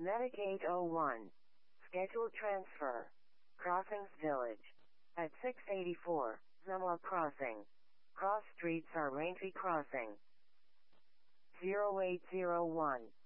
Medic 801. Scheduled transfer. Crossings Village. At 684, Zemla Crossing. Cross streets are Raintree Crossing. 0801.